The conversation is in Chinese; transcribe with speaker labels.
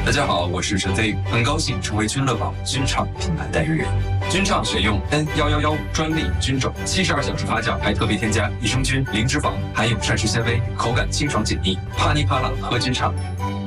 Speaker 1: 大家好，我是陈飞宇，很高兴成为君乐宝菌畅品牌代言人。菌畅选用 N111专利菌种，72小时发酵，还特别添加益生菌、零脂肪，含有膳食纤维，口感清爽解腻，啪哩啪啦喝菌畅。